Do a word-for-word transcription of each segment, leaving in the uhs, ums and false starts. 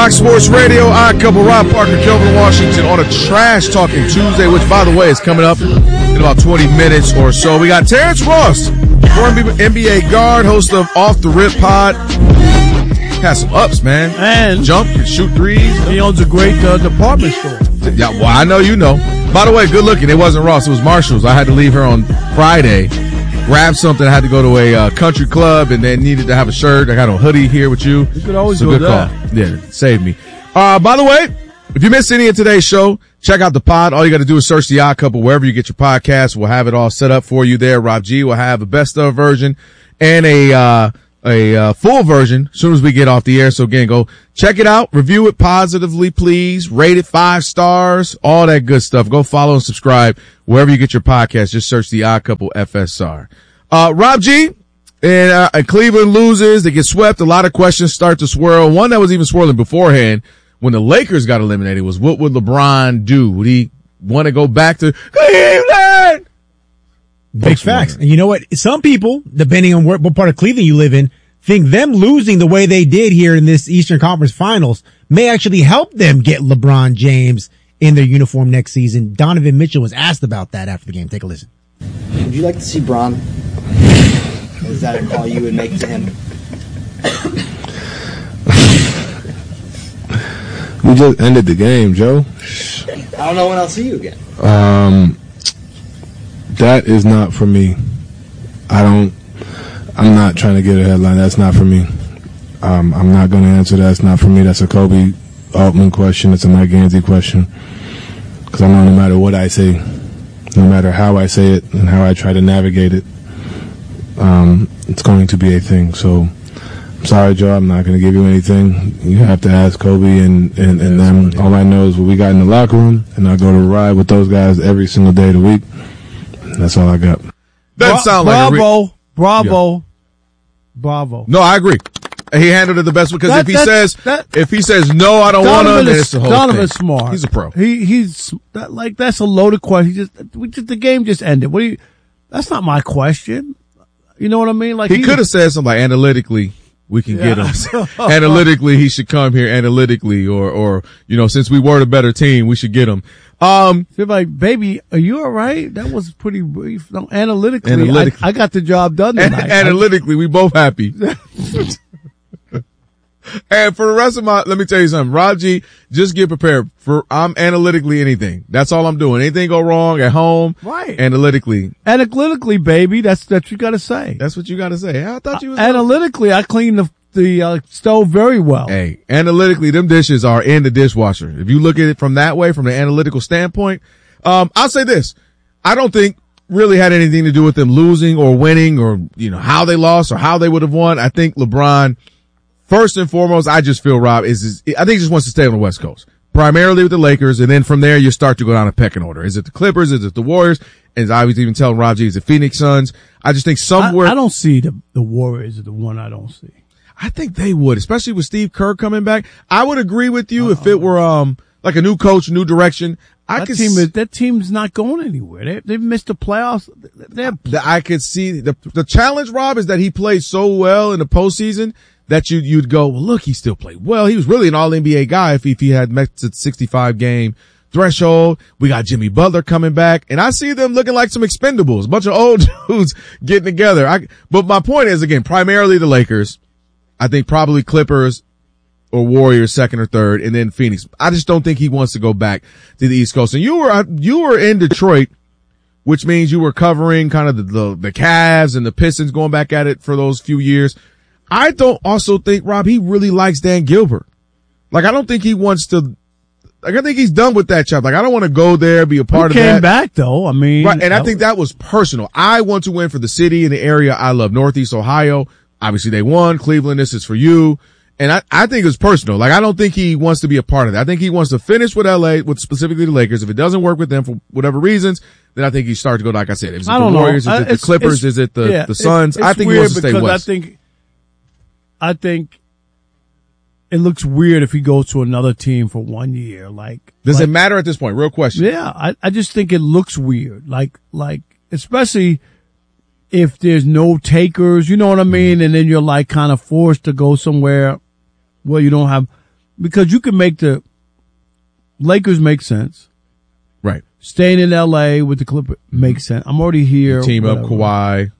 Fox Sports Radio, Odd Couple, Rob Parker, Kelvin Washington on a Trash Talking Tuesday, which, by the way, is coming up in about twenty minutes or so. We got Terrence Ross, former N B A guard, host of Off the Rip Pod. Has some ups, man. And jump, can shoot threes. He owns a great uh, department store. Yeah, well, I know you know. By the way, good looking. It wasn't Ross, it was Marshall's. I had to leave her on Friday. Grab something. I had to go to a uh, country club and then needed to have a shirt. I got a hoodie here with you. You could always so go good that. call. Yeah, saved me. Uh, by the way, if you missed any of today's show, check out the pod. All you got to do is search The Odd Couple wherever you get your podcast. We'll have it all set up for you there. Rob G will have a best of version and a, uh, a, uh, full version as soon as we get off the air. So again, go check it out, review it positively, please, rate it five stars, all that good stuff. Go follow and subscribe wherever you get your podcast. Just search The Odd Couple F S R. Uh, Rob G, and, uh, and Cleveland loses. They get swept. A lot of questions start to swirl. One that was even swirling beforehand when the Lakers got eliminated was, what would LeBron do? Would he want to go back to Cleveland? Big facts. And you know what? Some people, depending on what, what part of Cleveland you live in, think them losing the way they did here in this Eastern Conference Finals may actually help them get LeBron James in their uniform next season. Donovan Mitchell was asked about that after the game. Take a listen. Would you like to see Bron? Is that a call you would make to him? We just ended the game, Joe. I don't know when I'll see you again. Um, that is not for me. I don't, I'm not trying to get a headline. That's not for me. Um, I'm not going to answer that. That's not for me. That's a Kobe Altman question. It's a Mike Gansey question. Because I know no matter what I say, no matter how I say it and how I try to navigate it, um, it's going to be a thing. So, I'm sorry, Joe. I'm not going to give you anything. You have to ask Kobe and, and, and them. All I know is what we got in the locker room, and I go to ride with those guys every single day of the week. That's all I got. Doesn't sound like a re- Bravo, bravo, Yeah. bravo. No, I agree. He handled it the best because That- if he that- says that- if he says no, I don't want to, Donovan then is, it's the whole Donovan's thing. smart. He's a pro. He he's that, like that's a loaded question. He just we just the game just ended. What do you? That's not my question. You know what I mean? Like He could have said something like analytically we can get him. Analytically he should come here. Analytically, or or you know, since we were the better team, we should get him. Um, They're like, baby, are you all right? That was pretty brief. No, analytically, Analytically. I, I got the job done tonight. analytically, we both happy. And for the rest of my, let me tell you something, Rob G, just get prepared for, I'm analytically anything. That's all I'm doing. Anything go wrong at home, Right. analytically. Analytically, baby, that's that's what you got to say. That's what you got to say. I thought you was Analytically, I clean the the uh, stove very well. Hey, analytically, them dishes are in the dishwasher. If you look at it from that way, from the analytical standpoint, um, I'll say this. I don't think really had anything to do with them losing or winning or, you know, how they lost or how they would have won. I think LeBron, first and foremost, I just feel, Rob, is, is I think he just wants to stay on the West Coast, primarily with the Lakers. And then from there, you start to go down a pecking order. Is it the Clippers? Is it the Warriors? And I was even telling Rob G, is it Phoenix Suns? I just think somewhere. I, I don't see the the Warriors are the one I don't see. I think they would, especially with Steve Kerr coming back. I would agree with you Uh-oh. if it were, um, like a new coach, new direction. I that could team s- is, that team's not going anywhere. They, they've missed the playoffs. They're, that I could see the, the challenge, Rob, is that he played so well in the postseason that you, you'd go, well, look, he still played well. He was really an all N B A guy if, if he had met the sixty-five game threshold. We got Jimmy Butler coming back, and I see them looking like some expendables, a bunch of old dudes getting together. I, but my point is, again, primarily the Lakers. I think probably Clippers or Warriors second or third, and then Phoenix. I just don't think he wants to go back to the East Coast. And you were, you were in Detroit, which means you were covering kind of the, the, the Cavs and the Pistons going back at it for those few years. I don't also think, Rob, he really likes Dan Gilbert. Like, I don't think he wants to, like, I think he's done with that job. Like, I don't want to go there, be a part he of that. came back though. I mean, Right. And I think that was personal. I want to win for the city and the area I love, Northeast Ohio. Obviously they won. Cleveland, this is for you. And I, I think it's personal. Like, I don't think he wants to be a part of that. I think he wants to finish with L A, with specifically the Lakers. If it doesn't work with them for whatever reasons, then I think he starts to go, like I said, is it I the don't Warriors? know. Is it the It's- Clippers? it's- Is it the, yeah, the Suns? It's, I it's think he weird wants to stay because west. I think, I think it looks weird if he goes to another team for one year. Like, Does like, it matter at this point? Real question. Yeah, I, I just think it looks weird. Like, like, especially if there's no takers, you know what I mean? And then you're like kind of forced to go somewhere where you don't have, because you can make the Lakers make sense. Right. Staying in L A with the Clippers makes sense. I'm already here. Team whatever. up Kawhi.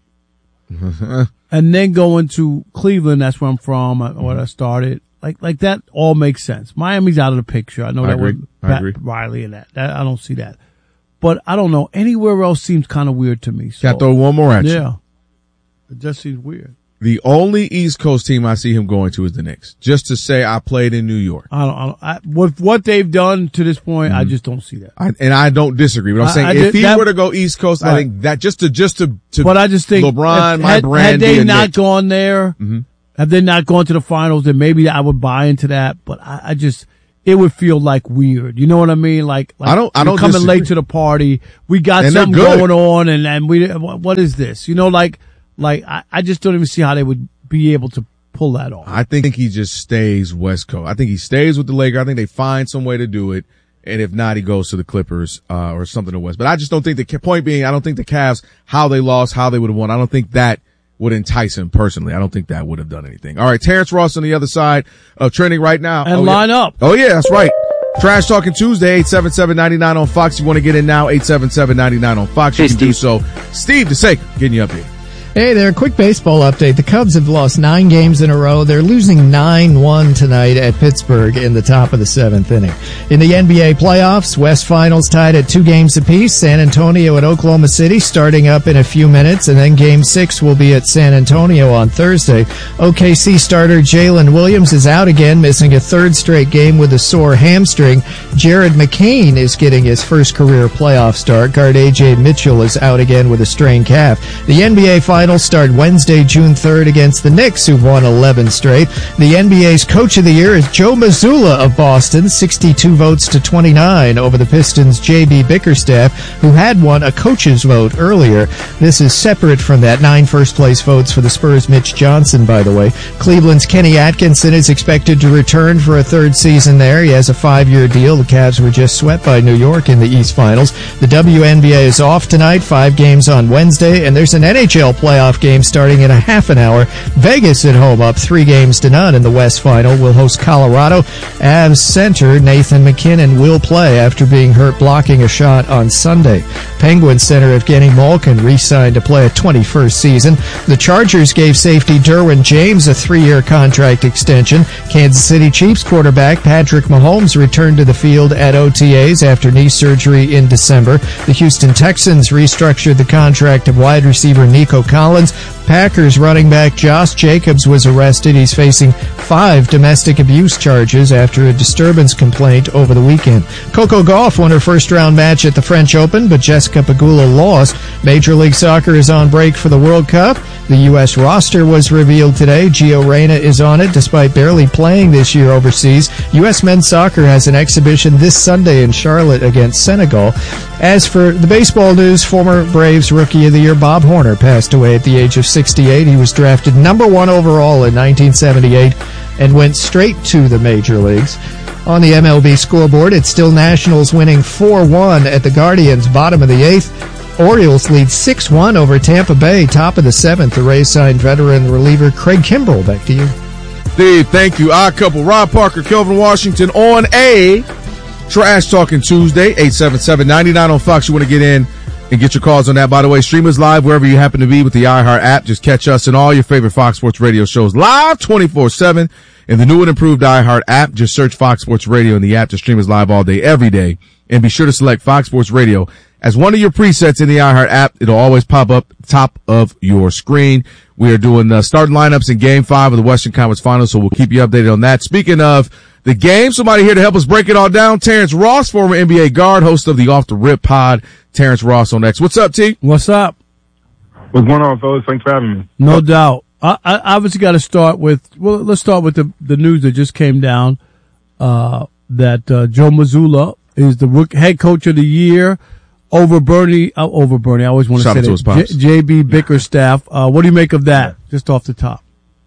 And then going to Cleveland, that's where I'm from, where I started. Like, like that all makes sense. Miami's out of the picture. I know I that agree. with I Pat agree. Riley and that. that. I don't see that. But I don't know. Anywhere else seems kind of weird to me. So, Got to throw one more at you. yeah. It just seems weird. The only East Coast team I see him going to is the Knicks. Just to say I played in New York. I don't, I don't I, with what they've done to this point, mm-hmm. I just don't see that. I, and I don't disagree, but I'm I, saying I if did, he that, were to go East Coast, right. I think that just to, just to, to but I just think LeBron, if, my had, brand, had they not Knick. gone there, mm-hmm. had they not gone to the finals, then maybe I would buy into that. But I, I just, it would feel like weird. You know what I mean? Like, like I don't, I don't coming disagree. late to the party. We got and something going on and, and we, what is this? You know, like, like I, I just don't even see how they would be able to pull that off. I think he just stays West Coast. I think he stays with the Lakers. I think they find some way to do it. And if not, he goes to the Clippers, uh, or something to West. But I just don't think the point being, I don't think the Cavs, how they lost, how they would have won. I don't think that would entice him personally. I don't think that would have done anything. All right. Terrence Ross on the other side of trending right now. And oh, line yeah. up. Oh yeah, that's right. Trash Talking Tuesday, eight seven seven, nine nine on Fox. You want to get in now, eight seven seven, nine nine on Fox. You Hey, can Steve. do so. Steve DeSaker, getting you updated. Hey there, quick baseball update. The Cubs have lost nine games in a row. They're losing nine one tonight at Pittsburgh in the top of the seventh inning. In the N B A playoffs, West Finals tied at two games apiece. San Antonio at Oklahoma City starting up in a few minutes, and then game six will be at San Antonio on Thursday. O K C starter Jalen Williams is out again, missing a third straight game with a sore hamstring. Jared McCain is getting his first career playoff start. Guard A J Mitchell is out again with a strained calf. The N B A Finals start Wednesday, June third against the Knicks, who've won eleven straight. The N B A's Coach of the Year is Joe Mazzulla of Boston, sixty-two votes to twenty-nine over the Pistons' J B Bickerstaff, who had won a coach's vote earlier. This is separate from that nine first-place votes for the Spurs' Mitch Johnson, by the way. Cleveland's Kenny Atkinson is expected to return for a third season there. He has a five-year deal. The Cavs were just swept by New York in the East Finals. The W N B A is off tonight, five games on Wednesday, and there's an N H L playoff game starting in a half an hour. Vegas at home up three games to none in the West Final will host Colorado. Avs center Nathan McKinnon will play after being hurt blocking a shot on Sunday. Penguins center Evgeny Malkin re-signed to play a twenty-first season. The Chargers gave safety Derwin James a three-year contract extension. Kansas City Chiefs quarterback Patrick Mahomes returned to the field at O T As after knee surgery in December. The Houston Texans restructured the contract of wide receiver Nico Collins. Packers running back Josh Jacobs was arrested. He's facing five domestic abuse charges after a disturbance complaint over the weekend. Coco Gauff won her first-round match at the French Open, but Jessica Pegula lost. Major League Soccer is on break for the World Cup. The U S roster was revealed today. Gio Reyna is on it despite barely playing this year overseas. U S men's soccer has an exhibition this Sunday in Charlotte against Senegal. As for the baseball news, former Braves Rookie of the Year Bob Horner passed away at the age of sixty-eight. He was drafted number one overall in nineteen seventy-eight and went straight to the major leagues. On the M L B scoreboard, it's still Nationals winning four one at the Guardians, bottom of the eighth. Orioles lead six one over Tampa Bay, top of the seventh. The Rays signed veteran reliever Craig Kimbrell. Back to you. Steve, thank you. Odd couple, Rob Parker, Kelvin Washington on a Trash Talking Tuesday, eight seven seven, nine nine on Fox. You want to get in and get your calls on that. By the way, stream us live wherever you happen to be with the iHeart app. Just catch us and all your favorite Fox Sports Radio shows live twenty-four seven in the new and improved iHeart app. Just search Fox Sports Radio in the app to stream us live all day, every day. And be sure to select Fox Sports Radio as one of your presets in the iHeart app. It'll always pop up top of your screen. We are doing the starting lineups in Game five of the Western Conference Finals, so we'll keep you updated on that. Speaking of the game, somebody here to help us break it all down. Terrence Ross, former N B A guard, host of the Off the Rip pod. Terrence Ross on X. What's up, T? What's up? What's going on, fellas? Thanks for having me. No doubt. I, I obviously got to start with, well, let's start with the, the news that just came down, uh, that, uh, Joe Mazzulla is the rook, head coach of the year over Bernie, uh, over Bernie. I always want to Shout say out to that. his pops. J- JB Bickerstaff. Uh, what do you make of that? Just off the top.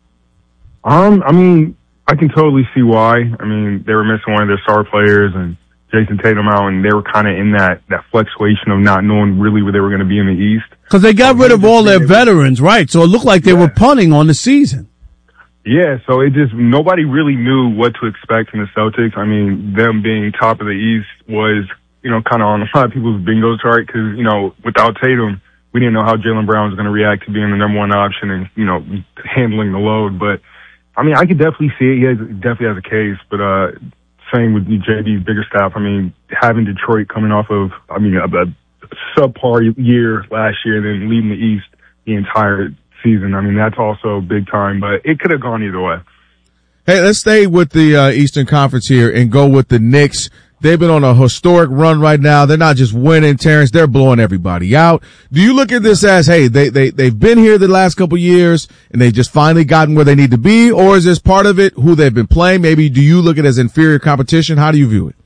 Um, I mean, I can totally see why. I mean, they were missing one of their star players and Jason Tatum out, and they were kind of in that, that fluctuation of not knowing really where they were going to be in the East. Because they got rid of all their veterans, right? So it looked like they Yeah. were punting on the season. Yeah, so it just, nobody really knew what to expect from the Celtics. I mean, them being top of the East was, you know, kind of on a lot of people's bingo chart because, you know, without Tatum, we didn't know how Jaylen Brown was going to react to being the number one option and, you know, handling the load. But, I mean, I could definitely see it. He has, definitely has a case. But uh same with J D's bigger staff. I mean, having Detroit coming off of, I mean, a, a subpar year last year and then leading the East the entire season. I mean, that's also big time, but it could have gone either way. Hey, let's stay with the uh, Eastern Conference here and go with the Knicks. They've been on a historic run right now. They're not just winning, Terrence. They're blowing everybody out. Do you look at this as, hey, they, they, they've been here the last couple years and they've just finally gotten where they need to be? Or is this part of it who they've been playing? Maybe do you look at it as inferior competition? How do you view it?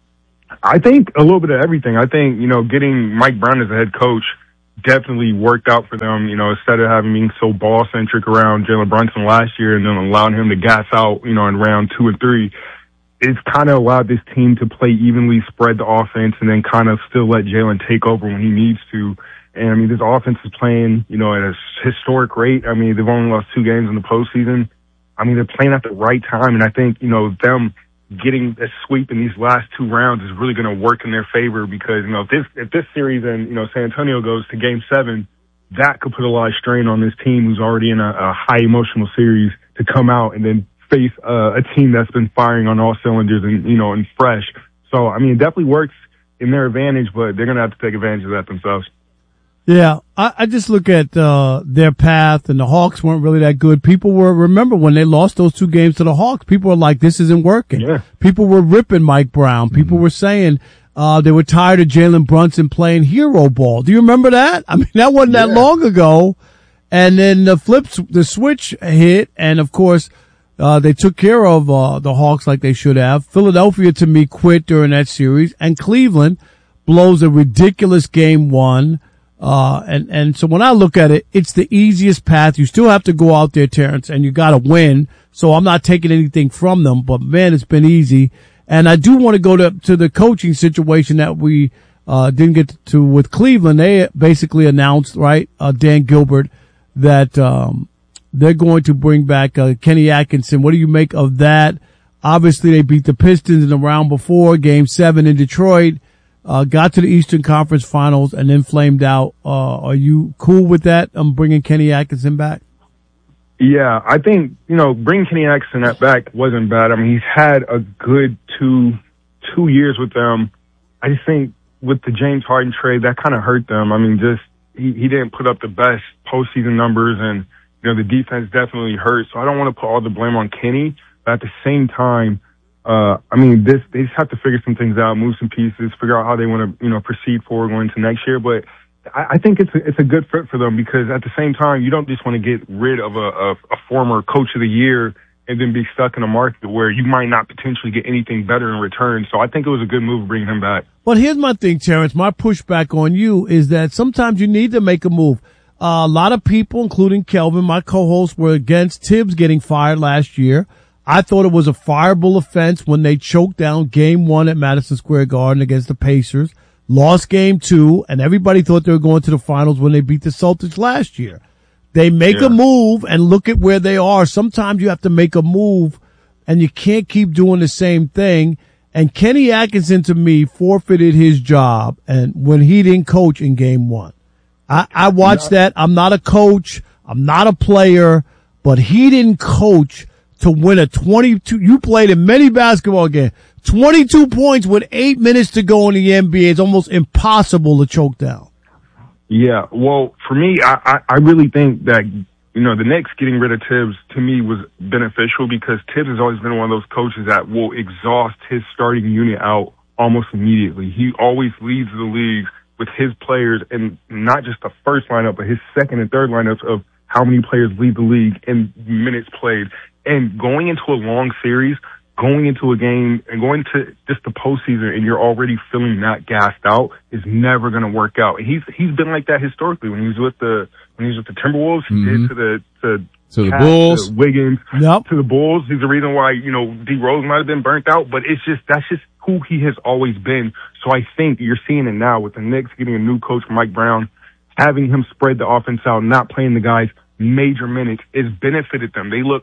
I think a little bit of everything. I think, you know, getting Mike Brown as a head coach definitely worked out for them, you know, instead of having being so ball-centric around Jalen Brunson last year and then allowing him to gas out, you know, in round two and three. It's kind of allowed this team to play evenly, spread the offense, and then kind of still let Jalen take over when he needs to. And, I mean, this offense is playing, you know, at a historic rate. I mean, they've only lost two games in the postseason. I mean, they're playing at the right time, and I think, you know, them getting a sweep in these last two rounds is really going to work in their favor because, you know, if this, if this series and, you know, San Antonio goes to game seven, that could put a lot of strain on this team who's already in a, a high emotional series to come out and then face uh, a team that's been firing on all cylinders and, you know, and fresh. So, I mean, it definitely works in their advantage, but they're going to have to take advantage of that themselves. Yeah, I, I just look at uh their path, and the Hawks weren't really that good. People were, remember when they lost those two games to the Hawks, people were like, this isn't working. Yeah. People were ripping Mike Brown. People mm-hmm. were saying uh they were tired of Jalen Brunson playing hero ball. Do you remember that? I mean, that wasn't yeah. that long ago. And then the flips, the switch hit, and of course, uh they took care of uh the Hawks like they should have. Philadelphia, to me, quit during that series, and Cleveland blows a ridiculous game one. Uh, and, and so when I look at it, it's the easiest path. You still have to go out there, Terrence, and you gotta win. So I'm not taking anything from them, but man, it's been easy. And I do want to go to, to the coaching situation that we, uh, didn't get to with Cleveland. They basically announced, right, uh, Dan Gilbert, that, um, they're going to bring back, uh, Kenny Atkinson. What do you make of that? Obviously they beat the Pistons in the round before, game seven in Detroit. Uh, got to the Eastern Conference Finals and then flamed out. Uh, are you cool with that? I'm um, bringing Kenny Atkinson back. Yeah, I think, you know, bringing Kenny Atkinson back wasn't bad. I mean, he's had a good two, two years with them. I just think with the James Harden trade, that kind of hurt them. I mean, just, he, he didn't put up the best postseason numbers and, you know, the defense definitely hurt. So I don't want to put all the blame on Kenny, but at the same time, Uh, I mean, this, they just have to figure some things out, move some pieces, figure out how they want to, you know, proceed forward going into next year. But I, I think it's a, it's a good fit for them because at the same time, you don't just want to get rid of a, a, a former coach of the year and then be stuck in a market where you might not potentially get anything better in return. So I think it was a good move bringing him back. But here's my thing, Terrence. My pushback on you is that sometimes you need to make a move. Uh, a lot of people, including Kelvin, my co-host, were against Tibbs getting fired last year. I thought it was a fireable offense when they choked down game one at Madison Square Garden against the Pacers, lost game two, and everybody thought they were going to the finals when they beat the Celtics last year. They make yeah. a move and look at where they are. Sometimes you have to make a move and you can't keep doing the same thing. And Kenny Atkinson, to me, forfeited his job and when he didn't coach in game one. I, I watched yeah. that. I'm not a coach. I'm not a player, but he didn't coach to win a twenty-two, you played in many basketball games, twenty-two points with eight minutes to go in the N B A. It's almost impossible to choke down. Yeah, well, for me, I, I, I really think that, you know, the Knicks getting rid of Tibbs, to me, was beneficial because Tibbs has always been one of those coaches that will exhaust his starting unit out almost immediately. He always leads the league with his players, and not just the first lineup, but his second and third lineups of how many players lead the league in minutes played. And going into a long series, going into a game and going to just the postseason and you're already feeling that gassed out is never going to work out. And he's, he's been like that historically when he was with the, when he was with the Timberwolves, he mm-hmm. did to the, to, to the Cat, Bulls, to Wiggins, yep. to the Bulls. He's the reason why, you know, D Rose might have been burnt out, but it's just, that's just who he has always been. So I think you're seeing it now with the Knicks getting a new coach, Mike Brown, having him spread the offense out, not playing the guys major minutes. It's benefited them. They look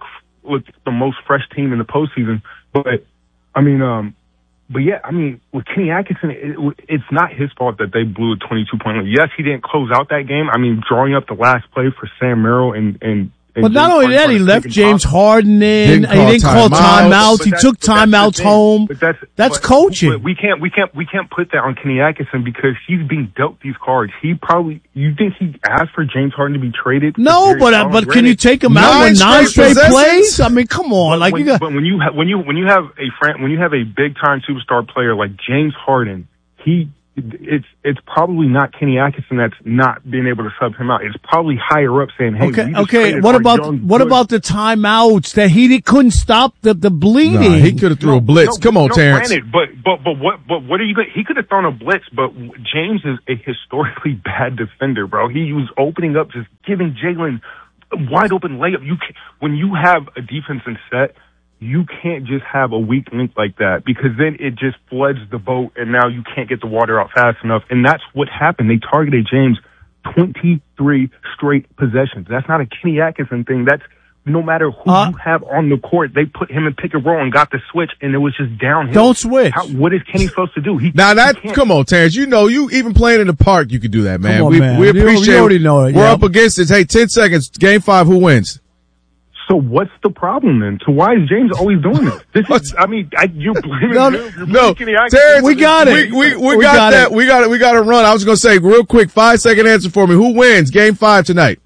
looked the most fresh team in the postseason. But I mean, um, but yeah, I mean, with Kenny Atkinson, it, it's not his fault that they blew a twenty-two point lead. Yes, he didn't close out that game. I mean, drawing up the last play for Sam Merrill and and. But not only that, he left James Harden in. Didn't he didn't call timeouts. He took timeouts home. But that's that's but, coaching. But we can't we can't we can't put that on Kenny Atkinson because he's being dealt these cards. He probably you think he asked for James Harden to be traded? No, but uh, but can you take him out with nine straight plays? I mean, come on, like when, you got. But when you ha- when you when you have a fran- when you have a big time superstar player like James Harden, he. It's it's probably not Kenny Atkinson that's not being able to sub him out. It's probably higher up saying, "Hey, okay, we just okay." What about young, what good. about the timeouts that he did, couldn't stop the the bleeding? Nah, he could have threw no, a blitz. No, Come on, no, Terrence. Granted, but but but what but what are you? Gonna, he could have thrown a blitz, but James is a historically bad defender, bro. He was opening up, just giving Jalen wide open layup. You can, when you have a defense in set. You can't just have a weak link like that because then it just floods the boat and now you can't get the water out fast enough. And that's what happened. They targeted James twenty-three straight possessions. That's not a Kenny Atkinson thing. That's no matter who uh, you have on the court, they put him in pick and roll and got the switch and it was just downhill. Don't switch. How, what is Kenny supposed to do? He, now that, come on, Terrence, you know, you even playing in the park, you could do that, man. Come on, we, man. we appreciate you, you already know it. We're yeah. up against it. Hey, ten seconds, game five, who wins? So what's the problem then? So why is James always doing this? This is, I mean, I, you're blaming no, him. You're no, Kenny Terrence, we got it. We, we, we, we got, got that. it. We got it. We got to run. I was going to say real quick, five second answer for me. Who wins game five tonight?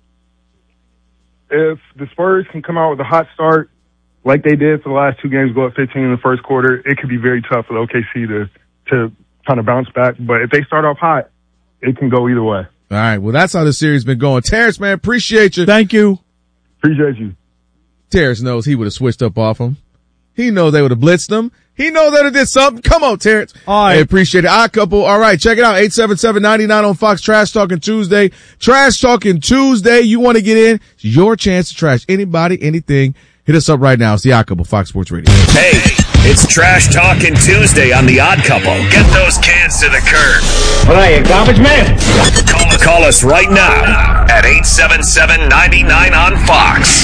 If the Spurs can come out with a hot start like they did for the last two games, go up fifteen in the first quarter, it could be very tough for O K C to, to kind of bounce back. But if they start off hot, it can go either way. All right. Well, that's how the series been going. Terrence, man, appreciate you. Thank you. Appreciate you. Terrence knows he would have switched up off him. He knows they would have blitzed him. He knows they would have did something. Come on, Terrence. All right. I appreciate it. Odd couple. All right. Check it out. eight seven seven, nine nine on Fox. Trash Talking Tuesday. Trash Talking Tuesday. You want to get in? It's your chance to trash anybody, anything. Hit us up right now. It's the Odd Couple, Fox Sports Radio. Hey, it's Trash Talking Tuesday on the Odd Couple. Get those cans to the curb. What are you, garbage man? Call, call us right now at eight seven seven, nine nine on Fox.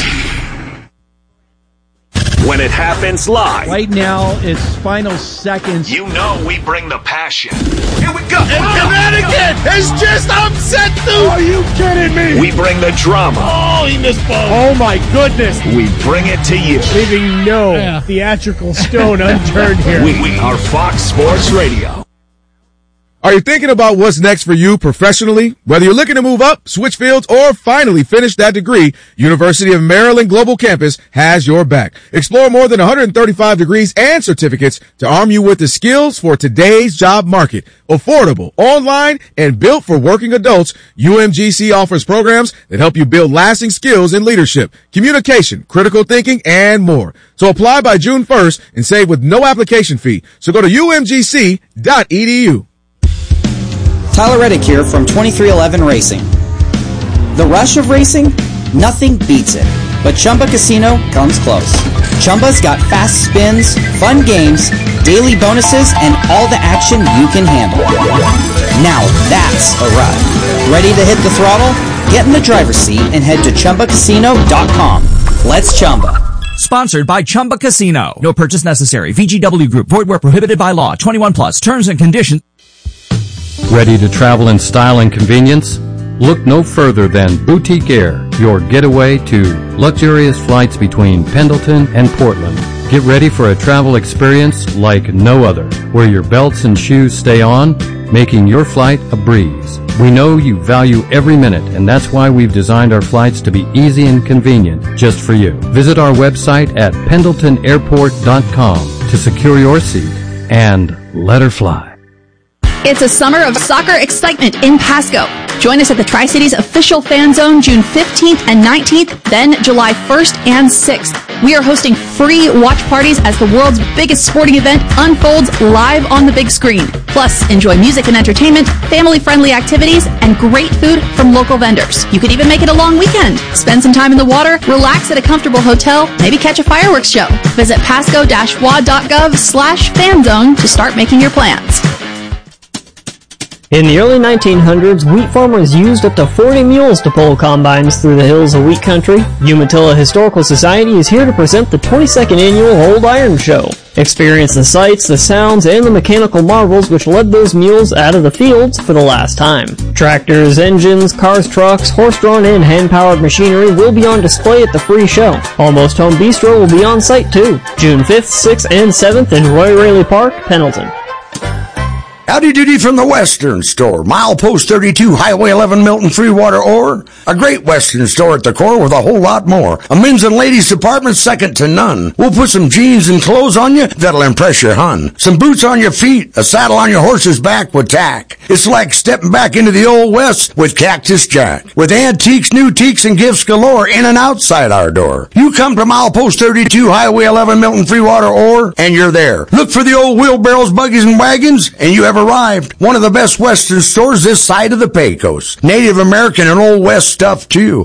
When it happens live. Right now, it's final seconds. You know we bring the passion. Here we go. And Connecticut is just upset, dude. Are you kidding me? We bring the drama. Oh, he missed both. Oh, my goodness. We bring it to you. Leaving no yeah. theatrical stone unturned here. We, we are Fox Sports Radio. Are you thinking about what's next for you professionally? Whether you're looking to move up, switch fields, or finally finish that degree, University of Maryland Global Campus has your back. Explore more than one hundred thirty-five degrees and certificates to arm you with the skills for today's job market. Affordable, online, and built for working adults, U M G C offers programs that help you build lasting skills in leadership, communication, critical thinking, and more. So apply by June first and save with no application fee. So go to U M G C dot E D U. Tyler Reddick here from twenty-three eleven Racing. The rush of racing? Nothing beats it. But Chumba Casino comes close. Chumba's got fast spins, fun games, daily bonuses, and all the action you can handle. Now that's a ride. Ready to hit the throttle? Get in the driver's seat and head to Chumba Casino dot com. Let's Chumba. Sponsored by Chumba Casino. No purchase necessary. V G W Group. Void where prohibited by law. twenty-one plus. Terms and conditions. Ready to travel in style and convenience? Look no further than Boutique Air, your getaway to luxurious flights between Pendleton and Portland. Get ready for a travel experience like no other, where your belts and shoes stay on, making your flight a breeze. We know you value every minute, and that's why we've designed our flights to be easy and convenient just for you. Visit our website at pendleton airport dot com to secure your seat and let her fly. It's a summer of soccer excitement in Pasco. Join us at the Tri-Cities official fan zone June fifteenth and nineteenth, then July first and sixth. We are hosting free watch parties as the world's biggest sporting event unfolds live on the big screen. Plus, enjoy music and entertainment, family-friendly activities, and great food from local vendors. You could even make it a long weekend. Spend some time in the water, relax at a comfortable hotel, maybe catch a fireworks show. Visit pasco dash w a dot gov slash fan zone to start making your plans. In the early nineteen hundreds, wheat farmers used up to forty mules to pull combines through the hills of wheat country. Umatilla Historical Society is here to present the twenty-second annual Old Iron Show. Experience the sights, the sounds, and the mechanical marvels which led those mules out of the fields for the last time. Tractors, engines, cars, trucks, horse-drawn and hand-powered machinery will be on display at the free show. Almost Home Bistro will be on site too. June fifth, sixth, and seventh in Roy Raley Park, Pendleton. Howdy doody from the Western Store. Milepost thirty-two, Highway eleven, Milton Freewater Ore. A great Western store at the core with a whole lot more. A men's and ladies department second to none. We'll put some jeans and clothes on you that'll impress your hun. Some boots on your feet, a saddle on your horse's back with tack. It's like stepping back into the old West with Cactus Jack. With antiques, new teaks, and gifts galore in and outside our door. You come to Milepost thirty-two, Highway eleven, Milton Freewater Ore, and you're there. Look for the old wheelbarrows, buggies, and wagons, and you have arrived. One of the best Western stores this side of the Pecos. Native American and Old West stuff, too.